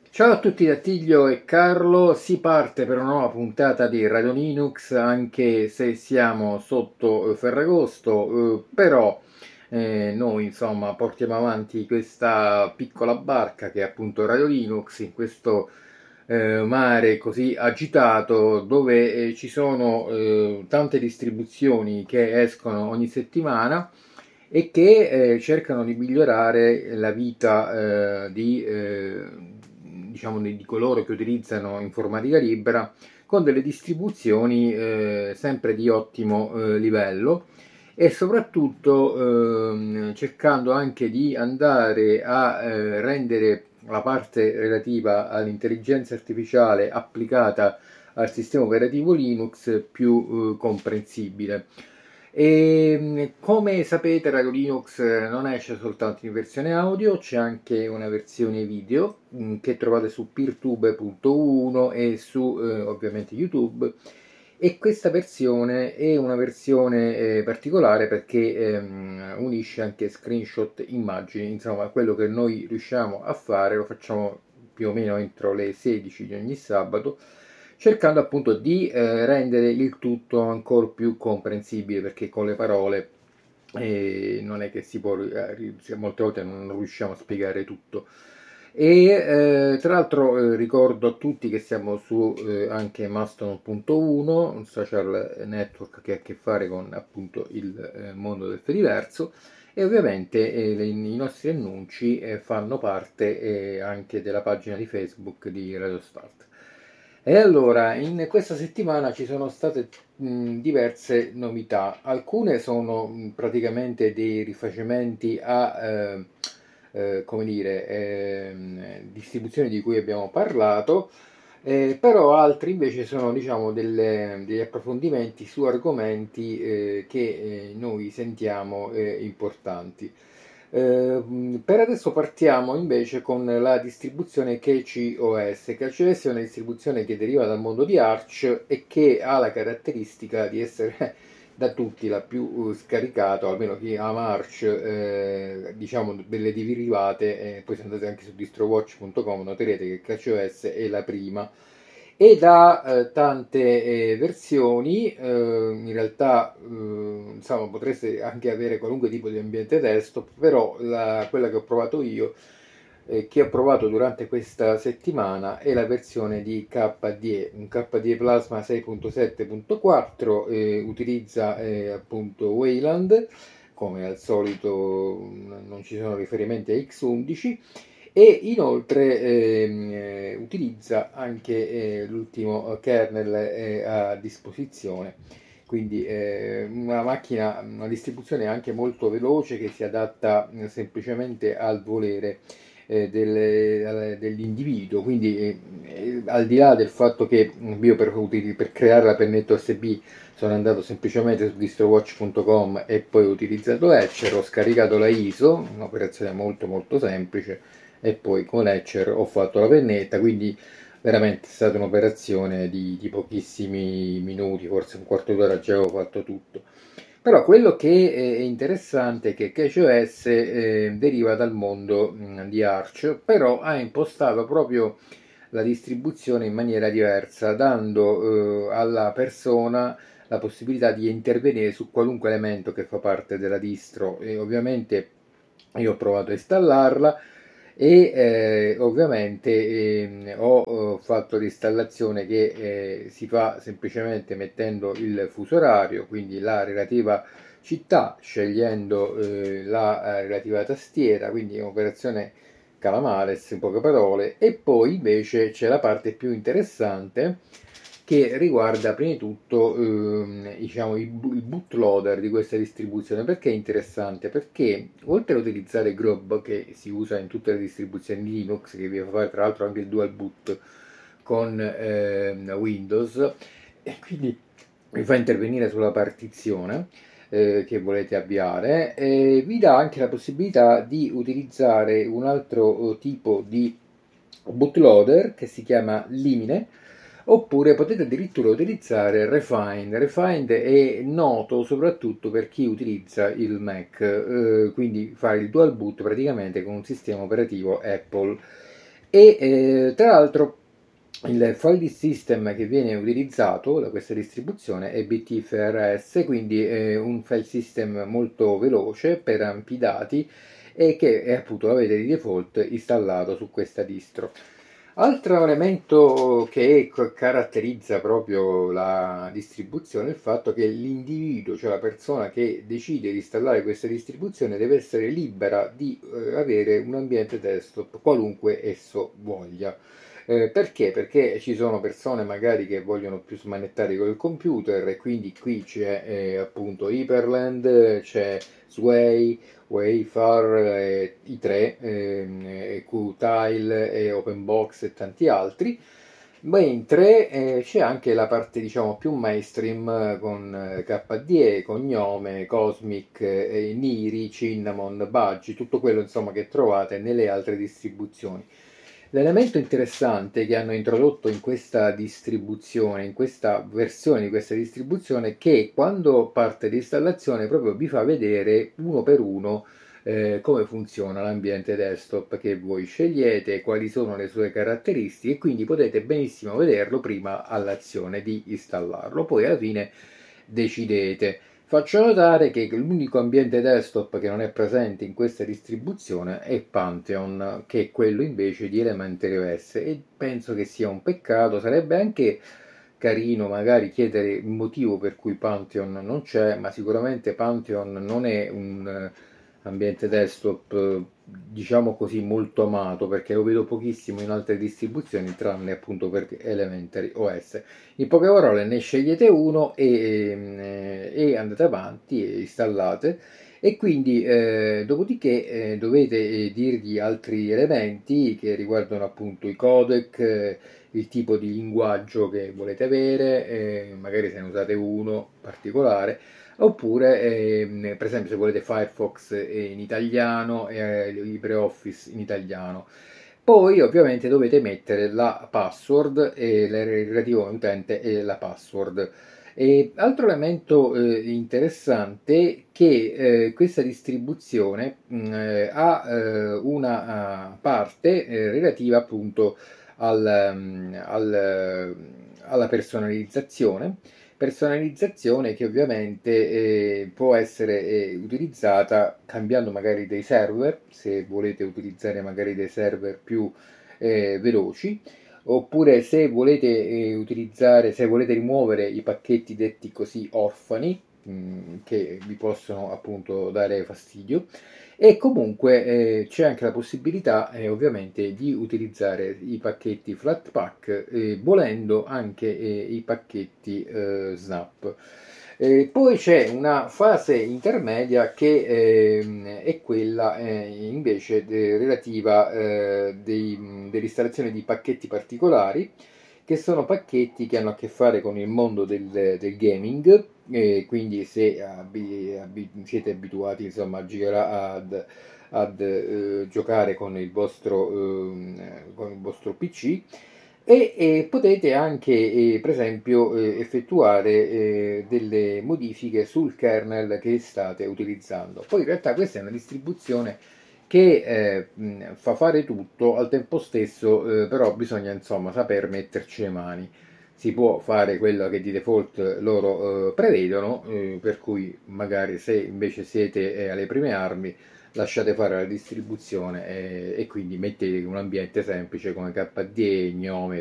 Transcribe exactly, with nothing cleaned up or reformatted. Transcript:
Ciao a tutti da Tiglio e Carlo, si parte per una nuova puntata di Radio Linux, anche se siamo sotto eh, Ferragosto, eh, però eh, noi insomma portiamo avanti questa piccola barca che è appunto Radio Linux in questo eh, mare così agitato dove eh, ci sono eh, tante distribuzioni che escono ogni settimana e che eh, cercano di migliorare la vita eh, di, eh, diciamo, di, di coloro che utilizzano informatica libera con delle distribuzioni eh, sempre di ottimo eh, livello e soprattutto ehm, cercando anche di andare a eh, rendere la parte relativa all'intelligenza artificiale applicata al sistema operativo Linux più eh, comprensibile. E come sapete, Radio Linux non esce soltanto in versione audio, c'è anche una versione video mh, che trovate su peertube punto uno e su eh, ovviamente YouTube. E questa versione è una versione eh, particolare perché ehm, unisce anche screenshot, immagini, insomma quello che noi riusciamo a fare lo facciamo più o meno entro le sedici di ogni sabato, cercando appunto di eh, rendere il tutto ancora più comprensibile, perché con le parole eh, non è che si può, eh, molte volte non riusciamo a spiegare tutto. E eh, tra l'altro eh, ricordo a tutti che siamo su eh, anche Mastodon punto uno, un social network che ha a che fare con appunto il eh, mondo del Fediverso, e ovviamente eh, le, i nostri annunci eh, fanno parte eh, anche della pagina di Facebook di Radio Start. E allora, in questa settimana ci sono state mh, diverse novità. Alcune sono mh, praticamente dei rifacimenti a, eh, eh, come dire, ehm, distribuzioni di cui abbiamo parlato, eh, però altri invece sono, diciamo, delle- degli approfondimenti su argomenti eh, che eh, noi sentiamo eh, importanti. Eh, per adesso partiamo invece con la distribuzione CacheOS. CacheOS è una distribuzione che deriva dal mondo di Arch e che ha la caratteristica di essere da tutti la più scaricata, o almeno chi ama Arch, eh, diciamo delle derivate, eh, poi se andate anche su distrowatch punto com noterete che CacheOS è la prima ed ha eh, tante eh, versioni. Eh, in realtà eh, insomma, potreste anche avere qualunque tipo di ambiente desktop, però la, quella che ho provato io, eh, che ho provato durante questa settimana, è la versione di K D E, un K D E Plasma sei punto sette punto quattro, eh, utilizza eh, appunto Wayland, come al solito non ci sono riferimenti a X undici, e inoltre ehm, eh, utilizza anche eh, l'ultimo kernel eh, a disposizione, quindi eh, una macchina, una distribuzione anche molto veloce che si adatta eh, semplicemente al volere eh, del, dell'individuo, quindi eh, eh, al di là del fatto che io per, per creare la pennetta U S B sono andato semplicemente su distrowatch punto com e poi ho utilizzato Etcher, ho scaricato la I S O, un'operazione molto molto semplice, e poi con Etcher ho fatto la pennetta, quindi veramente è stata un'operazione di, di pochissimi minuti, forse un quarto d'ora già avevo fatto tutto. Però quello che è interessante è che CacheOS eh, deriva dal mondo mh, di Arch, però ha impostato proprio la distribuzione in maniera diversa, dando eh, alla persona la possibilità di intervenire su qualunque elemento che fa parte della distro, e ovviamente io ho provato a installarla e eh, ovviamente ehm, ho, ho fatto l'installazione che eh, si fa semplicemente mettendo il fuso orario, quindi la relativa città, scegliendo eh, la eh, relativa tastiera, quindi è un'operazione calamares in poche parole. E poi invece c'è la parte più interessante che riguarda prima di tutto ehm, diciamo, il, il bootloader di questa distribuzione. Perché è interessante? Perché oltre ad utilizzare Grub, che si usa in tutte le distribuzioni Linux, che vi fa fare tra l'altro anche il dual boot con ehm, Windows, e quindi vi fa intervenire sulla partizione eh, che volete avviare, e vi dà anche la possibilità di utilizzare un altro tipo di bootloader che si chiama Limine, oppure potete addirittura utilizzare Refind. Refind è noto soprattutto per chi utilizza il Mac, eh, quindi fare il dual boot praticamente con un sistema operativo Apple. e eh, tra l'altro il file system che viene utilizzato da questa distribuzione è B T F R S, quindi è un file system molto veloce per ampi dati e che è appunto avete di default installato su questa distro. Altro elemento che caratterizza proprio la distribuzione è il fatto che l'individuo, cioè la persona che decide di installare questa distribuzione, deve essere libera di eh, avere un ambiente desktop qualunque esso voglia. Eh, perché? Perché ci sono persone magari che vogliono più smanettare col computer e quindi qui c'è eh, appunto Hyperland, c'è Sway, Wayfar, eh, i tre, eh, Qtile e OpenBox e tanti altri, mentre eh, c'è anche la parte diciamo più mainstream eh, con eh, K D E, Cognome, Cosmic, eh, Niri, Cinnamon, Budgie, tutto quello insomma che trovate nelle altre distribuzioni. L'elemento interessante che hanno introdotto in questa distribuzione, in questa versione di questa distribuzione, è che quando parte l'installazione proprio vi fa vedere uno per uno eh, come funziona l'ambiente desktop che voi scegliete, quali sono le sue caratteristiche e quindi potete benissimo vederlo prima all'azione di installarlo. Poi alla fine decidete. Faccio notare che l'unico ambiente desktop che non è presente in questa distribuzione è Pantheon, che è quello invece di Elementary O S, e penso che sia un peccato. Sarebbe anche carino magari chiedere il motivo per cui Pantheon non c'è, ma sicuramente Pantheon non è un eh, ambiente desktop eh, diciamo così molto amato, perché lo vedo pochissimo in altre distribuzioni tranne appunto per Elementary O S. In poche parole, ne scegliete uno e, e, e andate avanti e installate, e quindi eh, dopodiché eh, dovete eh, dirgli altri elementi che riguardano appunto i codec, eh, il tipo di linguaggio che volete avere, eh, magari se ne usate uno particolare, oppure eh, per esempio se volete Firefox in italiano e eh, LibreOffice in italiano. Poi ovviamente dovete mettere la password e il relativo utente e la password. E altro elemento eh, interessante è che eh, questa distribuzione mh, eh, ha eh, una uh, parte eh, relativa appunto al, um, al, alla personalizzazione, personalizzazione che ovviamente eh, può essere eh, utilizzata cambiando magari dei server, se volete utilizzare magari dei server più eh, veloci, oppure se volete eh, utilizzare, se volete rimuovere i pacchetti detti così orfani, mh, che vi possono appunto dare fastidio. E comunque eh, c'è anche la possibilità eh, ovviamente di utilizzare i pacchetti Flatpak, eh, volendo anche eh, i pacchetti eh, Snap. Eh, poi c'è una fase intermedia che eh, è quella eh, invece de, relativa eh, dei, dell'installazione di pacchetti particolari, che sono pacchetti che hanno a che fare con il mondo del, del gaming, e quindi se abi, abi, siete abituati insomma a girare ad, ad eh, giocare con il vostro, eh, con il vostro P C, e, e potete anche eh, per esempio eh, effettuare eh, delle modifiche sul kernel che state utilizzando. Poi in realtà questa è una distribuzione che eh, mh, fa fare tutto al tempo stesso, eh, però bisogna insomma saper metterci le mani. Si può fare quello che di default loro eh, prevedono, eh, per cui magari se invece siete eh, alle prime armi lasciate fare la distribuzione eh, e quindi mettete un ambiente semplice come K D E, Gnome,